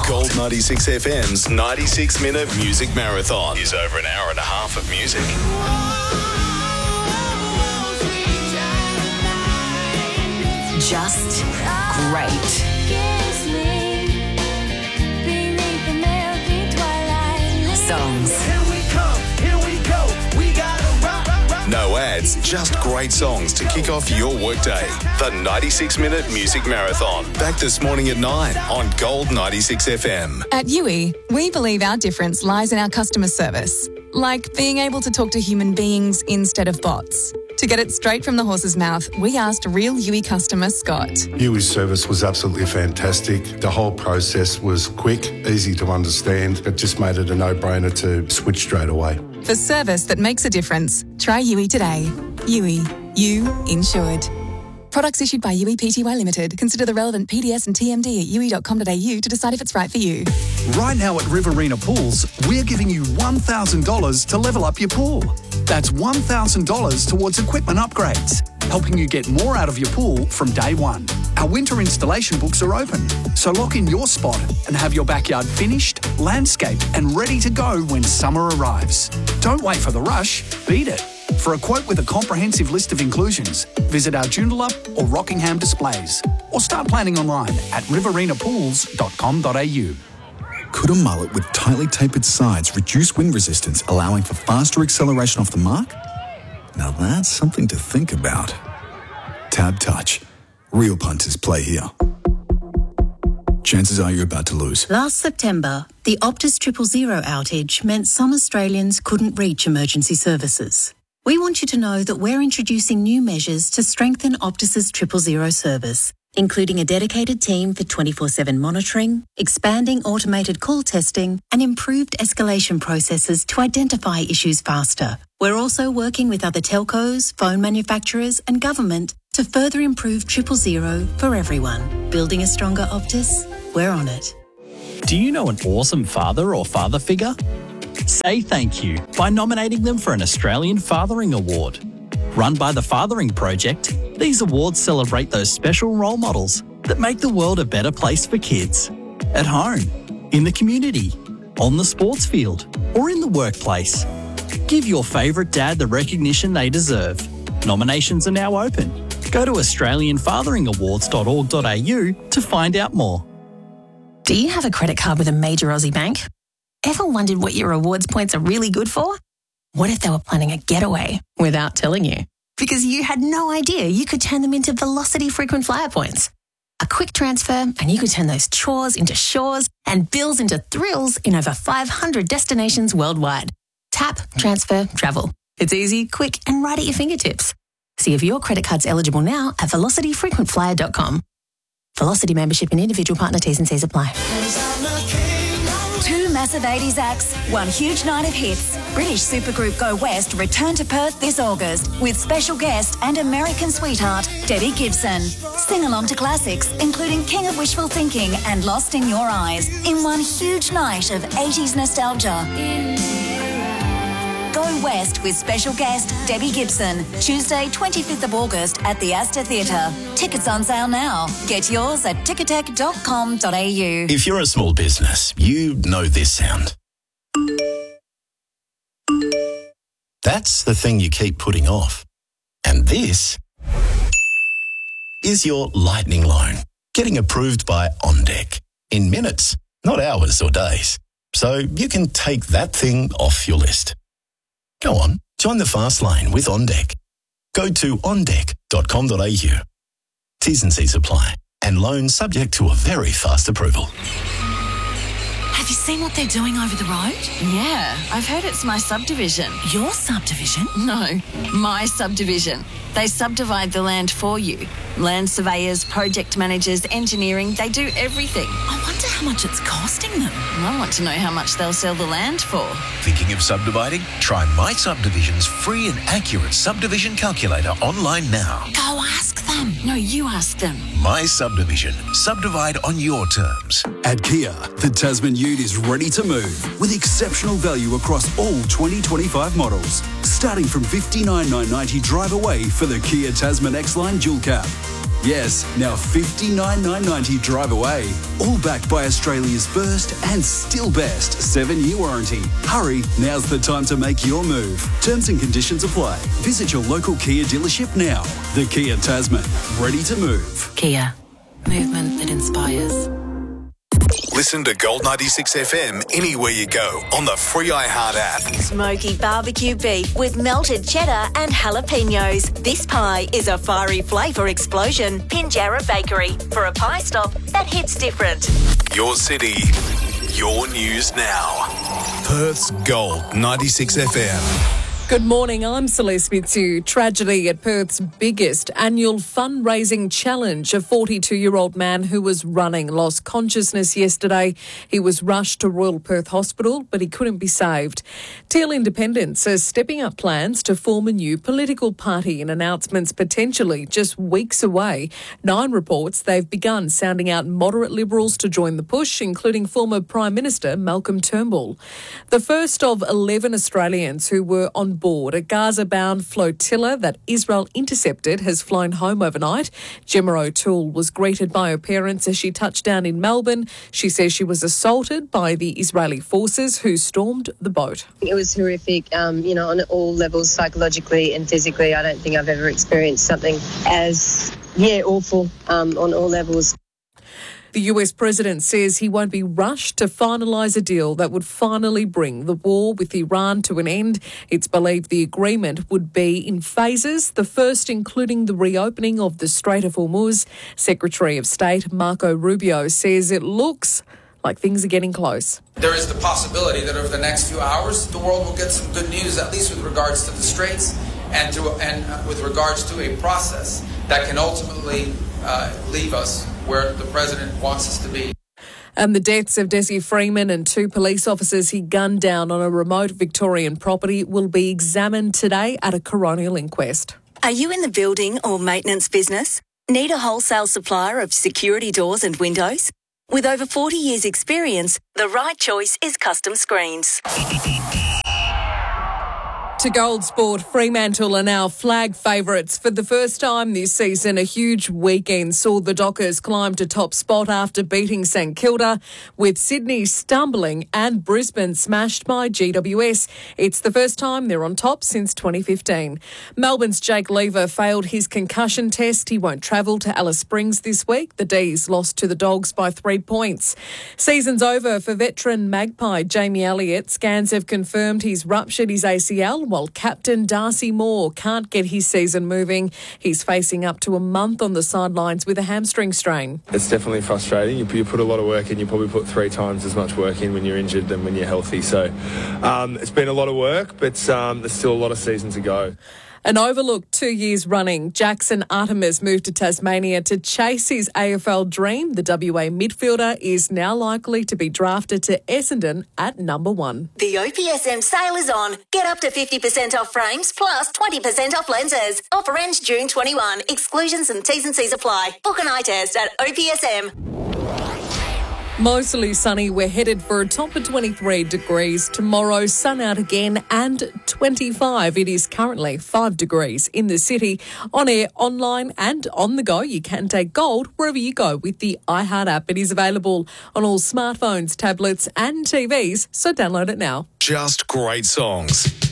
Gold 96 FM's 96-minute music marathon is over an hour and a half of music. Just great. Songs. Here we go, we gotta rock. No ads, just great songs to kick off your workday. The 96-minute music marathon. Back this morning at 9 on Gold 96 FM. At UE, we believe our difference lies in our customer service, like being able to talk to human beings instead of bots. To get it straight from the horse's mouth, we asked real UE customer Scott. UE's service was absolutely fantastic. The whole process was quick, easy to understand. It just made it a no-brainer to switch straight away. For service that makes a difference, try UE today. UE, you insured. Products issued by UE Pty Limited. Consider the relevant PDS and TMD at ue.com.au to decide if it's right for you. Right now at Riverina Pools, we're giving you $1,000 to level up your pool. That's $1,000 towards equipment upgrades, helping you get more out of your pool from day one. Our winter installation books are open, so lock in your spot and have your backyard finished, landscaped and ready to go when summer arrives. Don't wait for the rush, beat it. For a quote with a comprehensive list of inclusions, visit our Joondalup or Rockingham displays or start planning online at riverinaPools.com.au. Could a mullet with tightly tapered sides reduce wind resistance, allowing for faster acceleration off the mark? Now that's something to think about. Tab Touch. Real punters play here. Chances are you're about to lose. Last September, the Optus 000 outage meant some Australians couldn't reach emergency services. We want you to know that we're introducing new measures to strengthen Optus's 000 service, including a dedicated team for 24/7 monitoring, expanding automated call testing, and improved escalation processes to identify issues faster. We're also working with other telcos, phone manufacturers, and government to further improve 000 for everyone. Building a stronger Optus? We're on it. Do you know an awesome father or father figure? Say thank you by nominating them for an Australian Fathering Award. Run by the Fathering Project, these awards celebrate those special role models that make the world a better place for kids. At home, in the community, on the sports field, or in the workplace. Give your favourite dad the recognition they deserve. Nominations are now open. Go to australianfatheringawards.org.au to find out more. Do you have a credit card with a major Aussie bank? Ever wondered what your rewards points are really good for? What if they were planning a getaway without telling you? Because you had no idea you could turn them into Velocity frequent flyer points. A quick transfer and you could turn those chores into shores and bills into thrills in over 500 destinations worldwide. Tap, transfer, travel. It's easy, quick and right at your fingertips. See if your credit card's eligible now at velocityfrequentflyer.com. Velocity membership and individual partner T's and C's apply. Two massive 80s acts, one huge night of hits. British supergroup Go West return to Perth this August with special guest and American sweetheart Debbie Gibson. Sing along to classics including King of Wishful Thinking and Lost in Your Eyes in one huge night of 80s nostalgia. Go West with special guest Debbie Gibson, Tuesday 25th of August at the Astor Theatre. Tickets on sale now. Get yours at ticketek.com.au. If you're a small business, you know this sound. That's the thing you keep putting off. And this is your lightning loan, getting approved by OnDeck in minutes, not hours or days. So you can take that thing off your list. Go on, join the fast lane with OnDeck. Go to ondeck.com.au. T's and C's apply, and loan subject to a very fast approval. Have you seen what they're doing over the road? Yeah, I've heard it's my subdivision. Your subdivision? No, my subdivision. They subdivide the land for you. Land surveyors, project managers, engineering, they do everything. I wonder how much it's costing them. I want to know how much they'll sell the land for. Thinking of subdividing? Try My Subdivision's free and accurate subdivision calculator online now. Go ask them. No, you ask them. My Subdivision. Subdivide on your terms. At Kia, the Tasman Ute is ready to move with exceptional value across all 2025 models. Starting from $59,990 drive away for the Kia Tasman X-Line Dual Cab. Yes, now $59,990 drive away. All backed by Australia's first and still best 7-year warranty. Hurry, now's the time to make your move. Terms and conditions apply. Visit your local Kia dealership now. The Kia Tasman, ready to move. Kia, movement that inspires. Listen to Gold 96 FM anywhere you go on the free iHeart app. Smoky barbecue beef with melted cheddar and jalapenos. This pie is a fiery flavour explosion. Pinjarra Bakery for a pie stop that hits different. Your city, your news now. Perth's Gold 96 FM. Good morning, I'm Celeste Mitsu. Tragedy at Perth's biggest annual fundraising challenge. A 42-year-old man who was running lost consciousness yesterday. He was rushed to Royal Perth Hospital, but he couldn't be saved. Teal Independents are stepping up plans to form a new political party, and announcements potentially just weeks away. Nine reports they've begun sounding out moderate Liberals to join the push, including former Prime Minister Malcolm Turnbull. The first of 11 Australians who were on board a Gaza-bound flotilla that Israel intercepted has flown home overnight. Gemma O'Toole was greeted by her parents as she touched down in Melbourne. She says she was assaulted by the Israeli forces who stormed the boat. It was horrific, on all levels, psychologically and physically. I don't think I've ever experienced something as, awful on all levels. The US president says he won't be rushed to finalise a deal that would finally bring the war with Iran to an end. It's believed the agreement would be in phases, the first including the reopening of the Strait of Hormuz. Secretary of State Marco Rubio says it looks like things are getting close. There is the possibility that over the next few hours, the world will get some good news, at least with regards to the Straits and with regards to a process that can ultimately leave us where the president wants us to be. And the deaths of Desi Freeman and two police officers he gunned down on a remote Victorian property will be examined today at a coronial inquest. Are you in the building or maintenance business? Need a wholesale supplier of security doors and windows? With over 40 years' experience, the right choice is Custom Screens. To Gold Sport, Fremantle are now flag favourites. For the first time this season, a huge weekend saw the Dockers climb to top spot after beating St Kilda, with Sydney stumbling and Brisbane smashed by GWS. It's the first time they're on top since 2015. Melbourne's Jake Lever failed his concussion test. He won't travel to Alice Springs this week. The D's lost to the Dogs by 3 points. Season's over for veteran Magpie Jamie Elliott. Scans have confirmed he's ruptured his ACL, while captain Darcy Moore can't get his season moving. He's facing up to a month on the sidelines with a hamstring strain. It's definitely frustrating. You put a lot of work in. You probably put 3 times as much work in when you're injured than when you're healthy. So it's been a lot of work, but there's still a lot of season to go. An overlooked 2 years running, Jackson Artemis moved to Tasmania to chase his AFL dream. The WA midfielder is now likely to be drafted to Essendon at number 1. The OPSM sale is on. Get up to 50% off frames plus 20% off lenses. Offer ends June 21. Exclusions and T's and C's apply. Book an eye test at OPSM. Mostly sunny. We're headed for a top of 23 degrees. Tomorrow, sun out again and 25. It is currently 5 degrees in the city. On air, online and on the go, you can take Gold wherever you go with the iHeart app. It is available on all smartphones, tablets and TVs, so download it now. Just great songs.